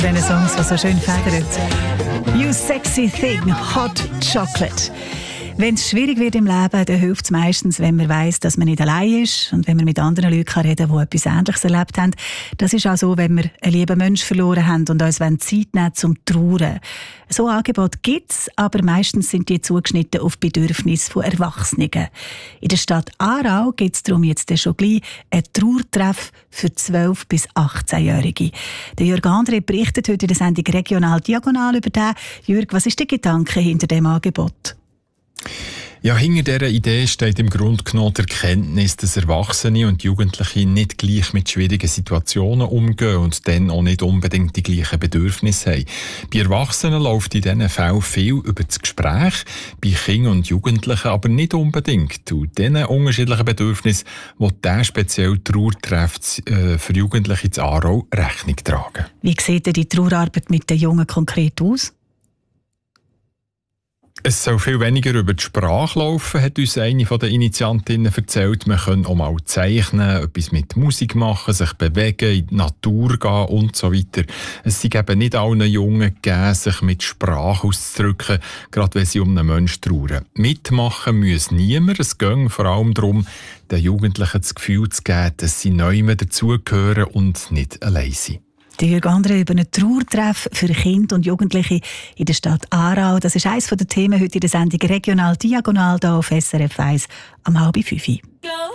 Diesen Songs, die so schön federn. You sexy thing, hot chocolate. Wenn es schwierig wird im Leben, dann hilft es meistens, wenn man weiss, dass man nicht allein ist und wenn man mit anderen Leuten reden kann, die etwas Ähnliches erlebt haben. Das ist auch so, wenn wir einen lieben Menschen verloren haben und uns Zeit nehmen zum Trauern. So Angebote gibt es, aber meistens sind die zugeschnitten auf Bedürfnisse von Erwachsenen. In der Stadt Aarau gibt es darum jetzt schon gleich einen Trauertreff für 12- bis 18-Jährige. Der Jürg André berichtet heute in der Sendung Regional Diagonal über den. Jürg, was ist der Gedanke hinter dem Angebot? Ja, hinter dieser Idee steht im Grunde genommen die Erkenntnis, dass Erwachsene und Jugendliche nicht gleich mit schwierigen Situationen umgehen und dann auch nicht unbedingt die gleichen Bedürfnisse haben. Bei Erwachsenen läuft in diesen Fällen viel über das Gespräch, bei Kindern und Jugendlichen aber nicht unbedingt. Und diesen unterschiedlichen Bedürfnissen will der spezielle Trauertreff für Jugendliche in Aarau Rechnung tragen. Wie sieht denn die Trauerarbeit mit den Jungen konkret aus? Es soll viel weniger über die Sprache laufen, hat uns eine der Initiantinnen erzählt. Man kann auch mal zeichnen, etwas mit Musik machen, sich bewegen, in die Natur gehen und so weiter. Es ist eben nicht allen Jungen gegeben, sich mit Sprache auszudrücken, gerade wenn sie um einen Menschen trauern. Mitmachen muss niemand. Es geht vor allem darum, den Jugendlichen das Gefühl zu geben, dass sie neu dazugehören und nicht allein sind. Der Jürg André über einen Trauertreff für Kinder und Jugendliche in der Stadt Aarau. Das ist eines der Themen heute in der Sendung Regional Diagonal hier auf SRF 1 am 4:30.